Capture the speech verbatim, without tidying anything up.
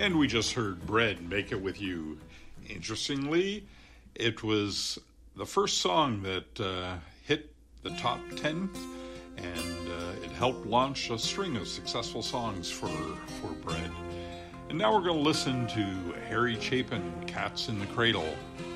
And we just heard Bread, Make It With You. Interestingly, it was the first song that uh, hit the top ten, and uh, it helped launch a string of successful songs for, for Bread. And now we're going to listen to Harry Chapin, Cats in the Cradle.